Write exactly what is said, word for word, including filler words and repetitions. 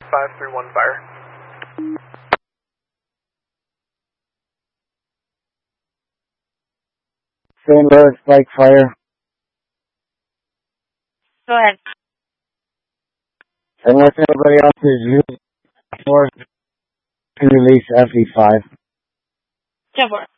five three one fire. Saint Louis, Spike Fire. Go ahead. Unless anybody else is using force to release F E five. ten four.